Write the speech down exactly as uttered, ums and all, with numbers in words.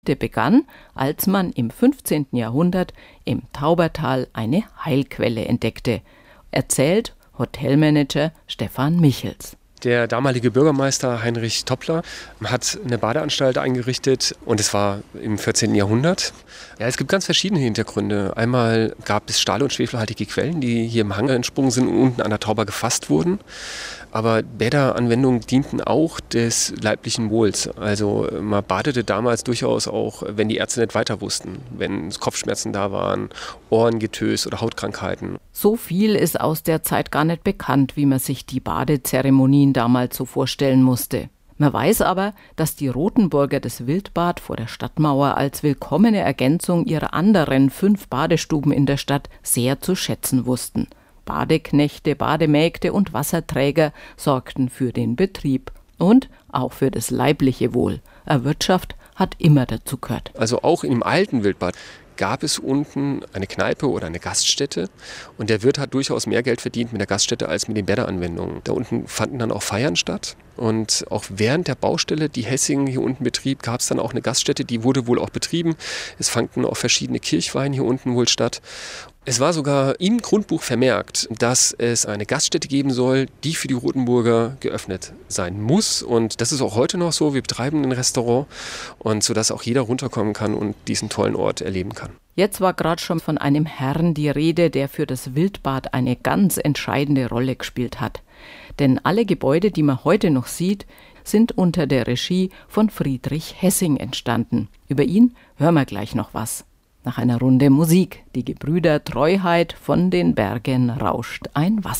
Der begann, als man im fünfzehnten Jahrhundert im Taubertal eine Heilquelle entdeckte, erzählt Hotelmanager Stefan Michels. Der damalige Bürgermeister Heinrich Toppler hat eine Badeanstalt eingerichtet und es war im vierzehnten Jahrhundert. Ja, es gibt ganz verschiedene Hintergründe. Einmal gab es stahl- und schwefelhaltige Quellen, die hier im Hang entsprungen sind und unten an der Tauber gefasst wurden. Aber Bäderanwendungen dienten auch des leiblichen Wohls. Also man badete damals durchaus auch, wenn die Ärzte nicht weiter wussten, wenn Kopfschmerzen da waren, Ohrengetös oder Hautkrankheiten. So viel ist aus der Zeit gar nicht bekannt, wie man sich die Badezeremonien damals so vorstellen musste. Man weiß aber, dass die Rothenburger das Wildbad vor der Stadtmauer als willkommene Ergänzung ihrer anderen fünf Badestuben in der Stadt sehr zu schätzen wussten. Badeknechte, Bademägde und Wasserträger sorgten für den Betrieb und auch für das leibliche Wohl. Eine Wirtschaft hat immer dazu gehört. Also auch im alten Wildbad gab es unten eine Kneipe oder eine Gaststätte und der Wirt hat durchaus mehr Geld verdient mit der Gaststätte als mit den Bäderanwendungen. Da unten fanden dann auch Feiern statt und auch während der Baustelle, die Hessingen hier unten betrieb, gab es dann auch eine Gaststätte, die wurde wohl auch betrieben. Es fanden auch verschiedene Kirchweihen hier unten wohl statt. Es war sogar im Grundbuch vermerkt, dass es eine Gaststätte geben soll, die für die Rothenburger geöffnet sein muss. Und das ist auch heute noch so. Wir betreiben ein Restaurant, und sodass auch jeder runterkommen kann und diesen tollen Ort erleben kann. Jetzt war gerade schon von einem Herrn die Rede, der für das Wildbad eine ganz entscheidende Rolle gespielt hat. Denn alle Gebäude, die man heute noch sieht, sind unter der Regie von Friedrich Hessing entstanden. Über ihn hören wir gleich noch was. Nach einer Runde Musik, die Gebrüder Treuheit, von den Bergen rauscht ein Wasser.